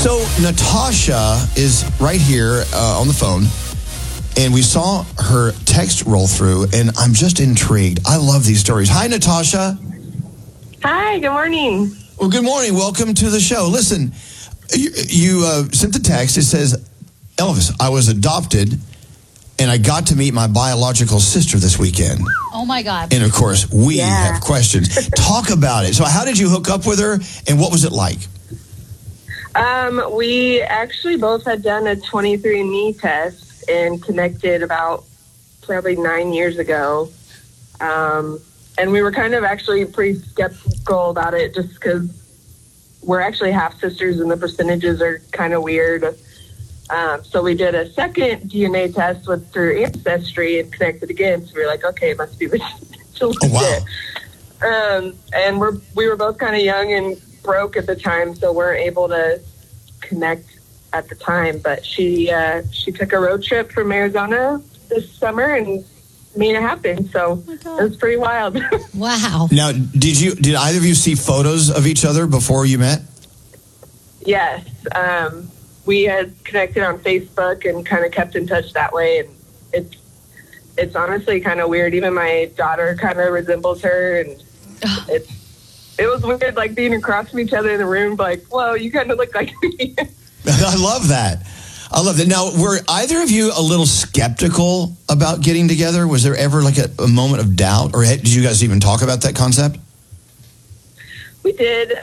So Natasha is right here on the phone, and we saw her text roll through, and I'm just intrigued. I love these stories. Hi, Natasha. Hi, good morning. Well, good morning. Welcome to the show. Listen, you sent the text. It says, Elvis, I was adopted, and I got to meet my biological sister this weekend. Oh, my God. And, of course, we have questions. Talk about it. So how did you hook up with her, and what was it like? We actually both had done a 23andMe test and connected about probably 9 years ago. And we were kind of actually pretty skeptical about it just because we're actually half sisters and the percentages are kind of weird. So we did a second DNA test through Ancestry and connected again. So we were like, okay, it must be legit. Oh, wow. And we were both kind of young and broke at the time, so weren't able to connect at the time. But she took a road trip from Arizona this summer and made it happen. So it was pretty wild. Wow. Now, did either of you see photos of each other before you met? Yes. We had connected on Facebook and kind of kept in touch that way. And it's honestly kind of weird. Even my daughter kind of resembles her, and it was weird, like being across from each other in the room, like, whoa, you kind of look like me. I love that. Now, were either of you a little skeptical about getting together? Was there ever like a moment of doubt, or did you guys even talk about that concept? We did.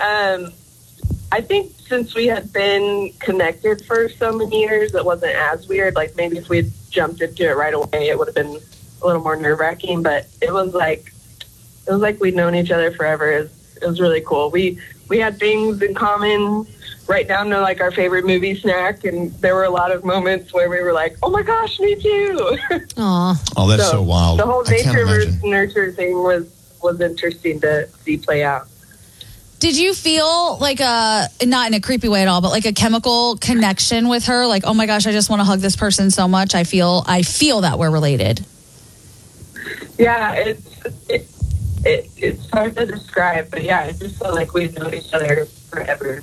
I think since we had been connected for so many years, it wasn't as weird. Like maybe if we had jumped into it right away, it would have been a little more nerve-wracking. But it was like we'd known each other forever. It was really cool. We had things in common, right down to like our favorite movie snack, and there were a lot of moments where we were like, "Oh my gosh, me too!" Aw. Oh, that's so wild. The whole I can't nature versus imagine. nurture thing was interesting to see play out. Did you feel like not in a creepy way at all, but like a chemical connection with her? Like, oh my gosh, I just want to hug this person so much. I feel that we're related. Yeah, it's hard to describe, but yeah, it just felt like we've known each other forever.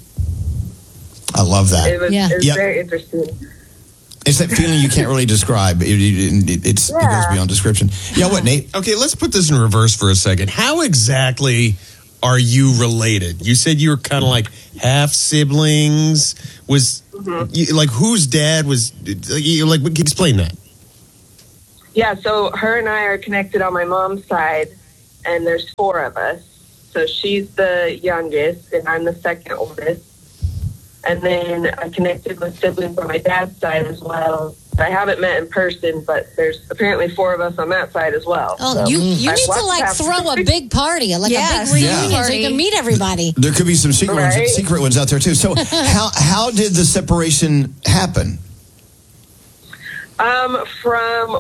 I love that. It was very interesting. It's that feeling you can't really describe. It goes beyond description. Yeah, what, Nate? Okay, let's put this in reverse for a second. How exactly are you related? You said you were kind of like half siblings. Like whose dad was? Like, explain that. Yeah, so her and I are connected on my mom's side, and there's 4 of us. So she's the youngest, and I'm the second oldest. And then I connected with siblings on my dad's side as well. I haven't met in person, but there's apparently 4 of us on that side as well. Oh, so you need to like throw a big party, like a big reunion, so you can meet everybody. There could be some secret ones out there too. So how did the separation happen? From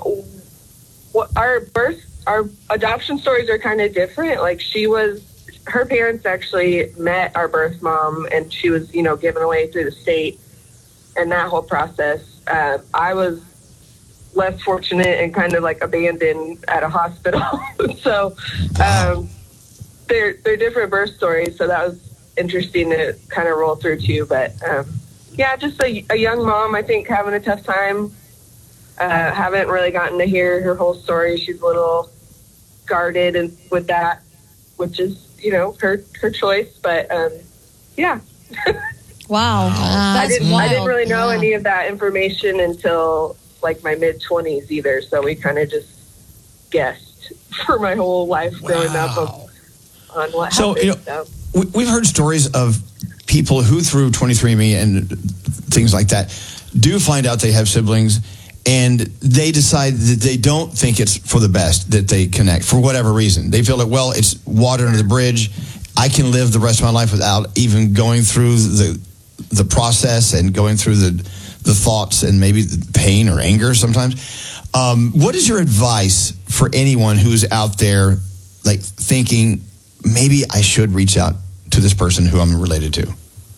our adoption stories are kind of different. Like her parents actually met our birth mom, and she was, given away through the state and that whole process. I was less fortunate and kind of like abandoned at a hospital. So they're different birth stories. So that was interesting to kind of roll through too. But just a young mom, I think, having a tough time. Haven't really gotten to hear her whole story. She's a little guarded and with that, which is, her choice. But yeah. Wow. I didn't really know any of that information until like my mid-20s either. So we kind of just guessed for my whole life growing up on what happened. We've heard stories of people who through 23andMe and things like that do find out they have siblings, and they decide that they don't think it's for the best that they connect for whatever reason. They feel like, well, it's water under the bridge. I can live the rest of my life without even going through the process and going through the thoughts and maybe the pain or anger sometimes. What is your advice for anyone who's out there like thinking maybe I should reach out to this person who I'm related to?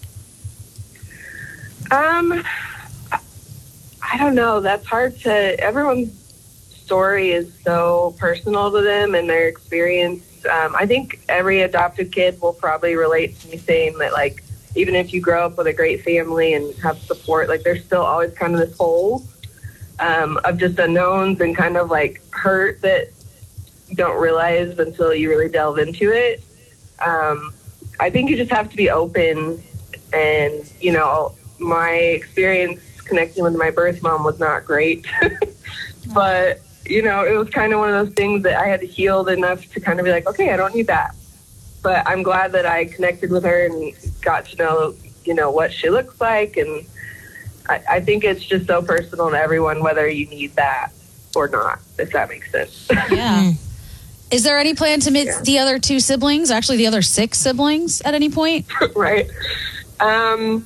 I don't know. That's hard to. Everyone's story is so personal to them and their experience. I think every adopted kid will probably relate to me saying that, like, even if you grow up with a great family and have support, like there's still always kind of this hole of just unknowns and kind of like hurt that you don't realize until you really delve into it. I think you just have to be open, and, you know, my experience connecting with my birth mom was not great, but, you know, it was kind of one of those things that I had healed enough to kind of be like, okay, I don't need that. But I'm glad that I connected with her and got to know, you know, what she looks like. And I think it's just so personal to everyone, whether you need that or not, if that makes sense. Yeah. Is there any plan to meet the other 2 siblings, actually the other 6 siblings at any point? Right. I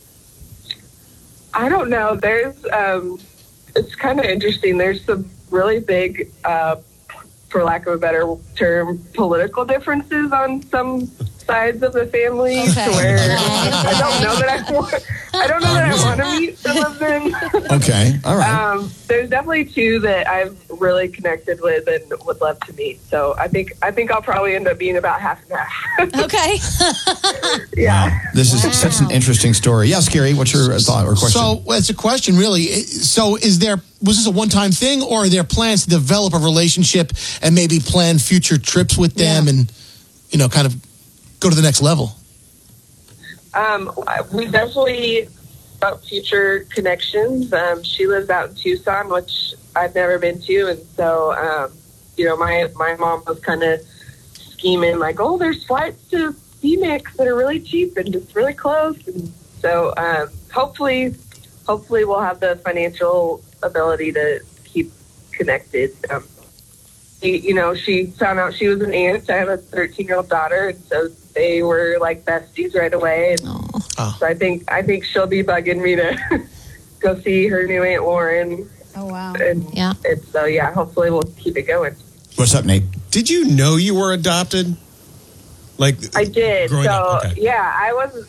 don't know. There's, it's kind of interesting. There's some really big, for lack of a better term, political differences on some sides of the family, to where I don't know that I want to meet some of them. Okay, all right. There's definitely 2 that I've really connected with and would love to meet. So I think I'll probably end up being about half and half. Okay. Yeah. Wow. This is such an interesting story. Yeah, Scary, what's your thought or question? So it's a question, really. So was this a one-time thing, or are there plans to develop a relationship and maybe plan future trips with them and, you know, kind of go to the next level? We definitely about future connections. She lives out in Tucson, which I've never been to, and so you know, my mom was kind of scheming like, oh, there's flights to Phoenix that are really cheap and just really close, and so hopefully we'll have the financial ability to keep connected. You know, she found out she was an aunt. I have a 13-year-old daughter, and so they were like besties right away. And so I think she'll be bugging me to go see her new Aunt Lauren. Oh, wow. And so, hopefully we'll keep it going. What's up, Nate? Did you know you were adopted? Like I did. So, okay. I was.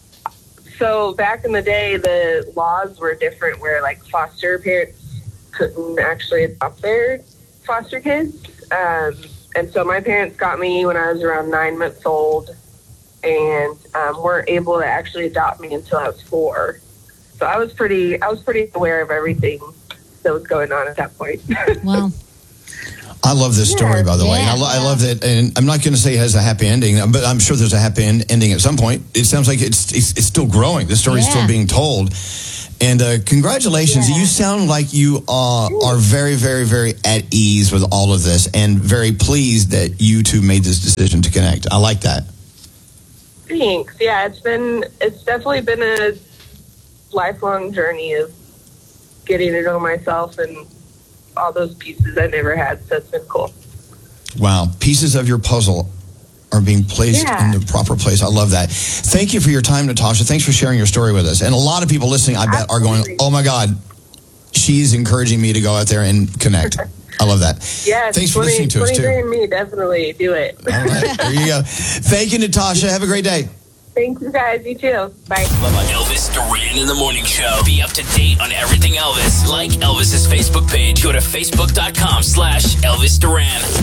So back in the day, the laws were different where like foster parents couldn't actually adopt their foster kids. And so my parents got me when I was around 9 months old, and weren't able to actually adopt me until I was 4. So I was pretty aware of everything that was going on at that point. Wow. I love this story, by the way. I love that, and I'm not going to say it has a happy ending, but I'm sure there's a happy ending at some point. It sounds like it's still growing. The story is still being told. And congratulations. You sound like you are very, very, very at ease with all of this, and very pleased that you 2 made this decision to connect. I like that. Thanks. Yeah, it's definitely been a lifelong journey of getting to know myself and all those pieces I never had. So it's been cool. Wow. Pieces of your puzzle are being placed in the proper place. I love that. Thank you for your time, Natasha. Thanks for sharing your story with us. And a lot of people listening, I bet, are going, oh my God, she's encouraging me to go out there and connect. I love that. Yes. Thanks for listening to us, too. 23 and me, definitely do it. All right. There you go. Thank you, Natasha. Have a great day. Thank you, guys. You too. Bye. Elvis Duran in the Morning Show. Be up to date on everything Elvis. Like Elvis's Facebook page. Go to facebook.com/Elvis Duran.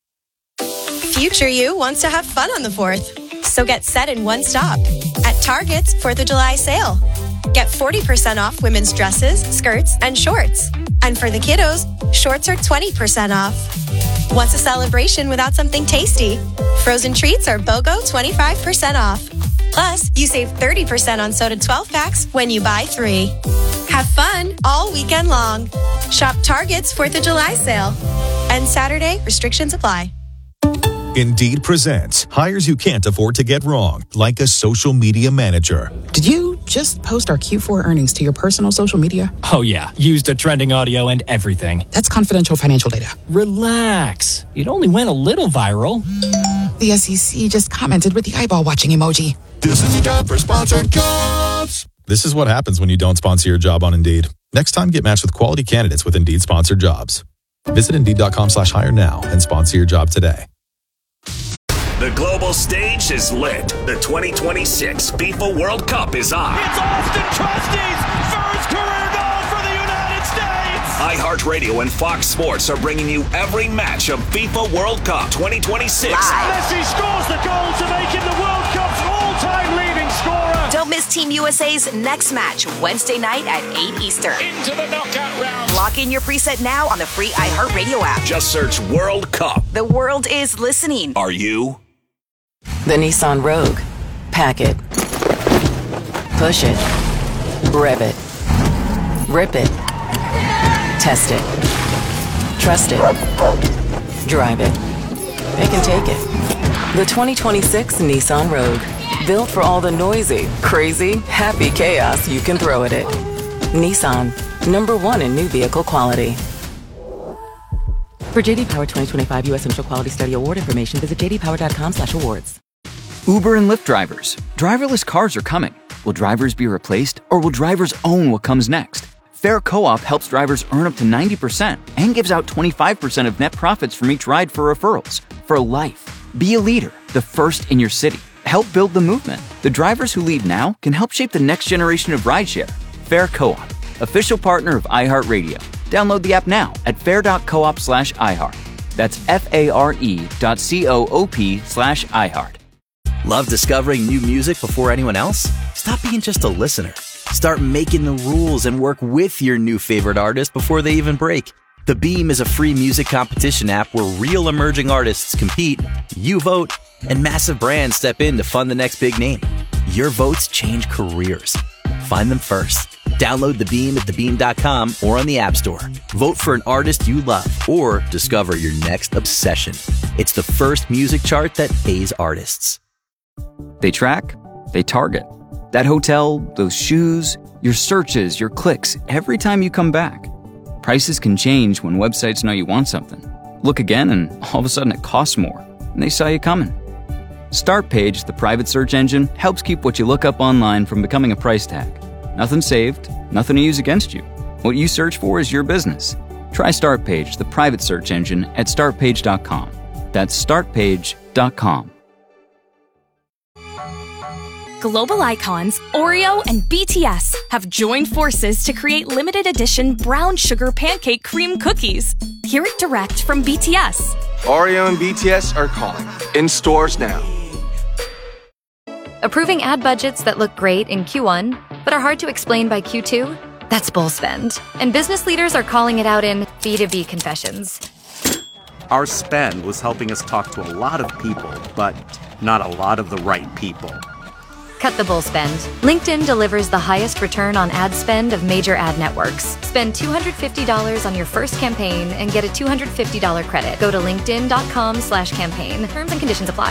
Future you wants to have fun on the 4th. So get set in one stop. At Target's 4th of July sale. Get 40% off women's dresses, skirts, and shorts. And for the kiddos, shorts are 20% off. Wants a celebration without something tasty? Frozen treats are BOGO 25% off. Plus, you save 30% on soda 12-packs when you buy 3. Have fun all weekend long. Shop Target's 4th of July sale. And Saturday, restrictions apply. Indeed presents hires you can't afford to get wrong, like a social media manager. Did you just post our Q4 earnings to your personal social media? Oh, yeah. Used the trending audio and everything. That's confidential financial data. Relax. It only went a little viral. The SEC just commented with the eyeball watching emoji. This is a job for sponsored jobs. This is what happens when you don't sponsor your job on Indeed. Next time, get matched with quality candidates with Indeed sponsored jobs. Visit Indeed.com/hire now and sponsor your job today. The global stage is lit. The 2026 FIFA World Cup is on. It's Austin Trusty's first career goal for the United States. iHeartRadio and Fox Sports are bringing you every match of FIFA World Cup 2026. Messi scores the goal to make him the World Cup's all-time leading scorer. Don't miss Team USA's next match Wednesday night at 8 Eastern. Into the knockout round. Lock in your preset now on the free iHeartRadio app. Just search World Cup. The world is listening. Are you? The Nissan Rogue. Pack it. Push it. Rev it. Rip it. Test it. Trust it. Drive it. It can take it. The 2026 Nissan Rogue. Built for all the noisy, crazy, happy chaos you can throw at it. Nissan. #1 in new vehicle quality. For JD Power 2025 U.S. Initial Quality Study Award information, visit jdpower.com/awards. Uber and Lyft drivers. Driverless cars are coming. Will drivers be replaced, or will drivers own what comes next? Fair Co-op helps drivers earn up to 90% and gives out 25% of net profits from each ride for referrals. For life. Be a leader, the first in your city. Help build the movement. The drivers who lead now can help shape the next generation of rideshare. Fair Co-op, official partner of iHeartRadio. Download the app now at fair.coop/iHeart. That's FARE.coop/iHeart. Love discovering new music before anyone else? Stop being just a listener. Start making the rules and work with your new favorite artist before they even break. The Beam is a free music competition app where real emerging artists compete, you vote, and massive brands step in to fund the next big name. Your votes change careers. Find them first. Download The Beam at thebeam.com or on the App Store. Vote for an artist you love or discover your next obsession. It's the first music chart that pays artists. They track, they target. That hotel, those shoes, your searches, your clicks, every time you come back. Prices can change when websites know you want something. Look again and all of a sudden it costs more, and they saw you coming. Startpage, the private search engine, helps keep what you look up online from becoming a price tag. Nothing saved, nothing to use against you. What you search for is your business. Try Startpage, the private search engine, at startpage.com. That's startpage.com. Global icons Oreo and BTS have joined forces to create limited edition brown sugar pancake cream cookies. Hear it direct from BTS. Oreo and BTS are calling. In stores now. Approving ad budgets that look great in Q1, but are hard to explain by Q2? That's bull spend. And business leaders are calling it out in B2B confessions. Our spend was helping us talk to a lot of people, but not a lot of the right people. Cut the bull spend. LinkedIn delivers the highest return on ad spend of major ad networks. Spend $250 on your first campaign and get a $250 credit. Go to linkedin.com/campaign. Terms and conditions apply.